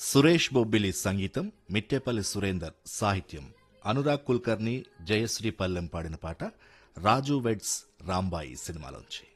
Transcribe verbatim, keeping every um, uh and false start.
సురేష్ బొబ్బిలి సంగీతం, మిట్టేపల్లి సురేందర్ సాహిత్యం. అనురాగ్ కుల్కర్ని, జయశ్రీ పల్లెం పాడిన పాట రాజు వెడ్స్ రాంబాయి సినిమాలోంచి.